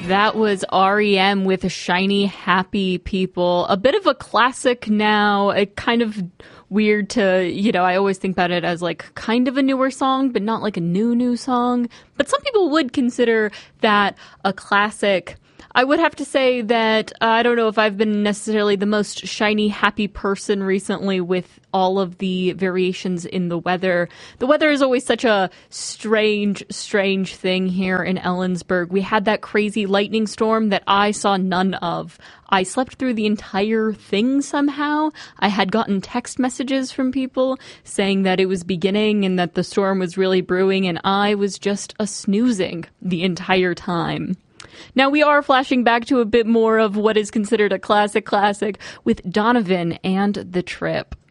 That was REM with Shiny Happy People. A bit of a classic now. It kind of weird to, I always think about it as like kind of a newer song, but not like a new song. But some people would consider that a classic. I would have to say that I don't know if I've been necessarily the most shiny, happy person recently with all of the variations in the weather. The weather is always such a strange thing here in Ellensburg. We had that crazy lightning storm that I saw none of. I slept through the entire thing somehow. I had gotten text messages from people saying that it was beginning and that the storm was really brewing, and I was just snoozing the entire time. Now we are flashing back to a bit more of what is considered a classic with Donovan and The Trip.